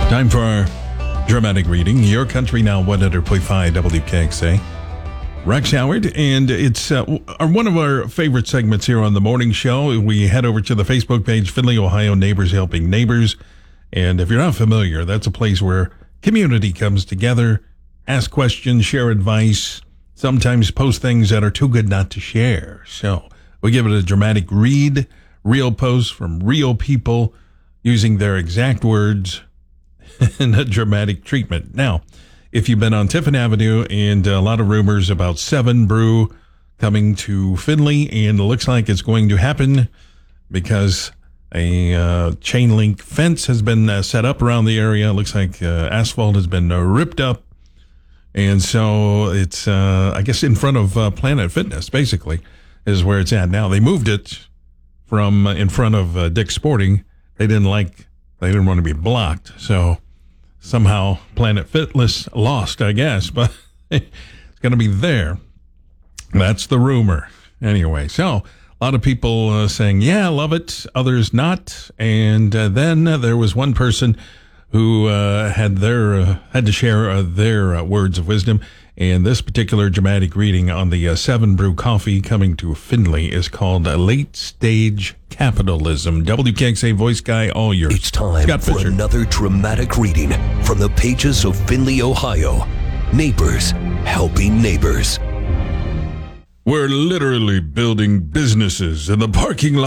Time for our dramatic reading. Your Country Now 100.5 WKXA. Rex Howard, and it's one of our favorite segments here on the morning show. We head over to the Facebook page, Findlay, Ohio Neighbors Helping Neighbors. And if you're not familiar, that's a place where community comes together, ask questions, share advice, sometimes post things that are too good not to share. So we give it a dramatic read, real posts from real people using their exact words and a dramatic treatment. Now, if you've been on Tiffin Avenue and a lot of rumors about 7 Brew coming to Findlay, and it looks like it's going to happen because a chain link fence has been set up around the area. It looks like asphalt has been ripped up. And so it's, I guess, in front of Planet Fitness, basically, is where it's at now. They moved it from in front of Dick's Sporting. They didn't want to be blocked. So somehow Planet Fitness lost, I guess, but it's going to be there. That's the rumor. Anyway, so a lot of people saying, yeah, I love it. Others not. And then there was one person who had to share their words of wisdom. And this particular dramatic reading on the 7 Brew coffee coming to Findlay is called Late Stage Capitalism. WKXA voice guy, all yours. It's time for another dramatic reading from the pages of Findlay, Ohio. Neighbors Helping Neighbors. We're literally building businesses in the parking lot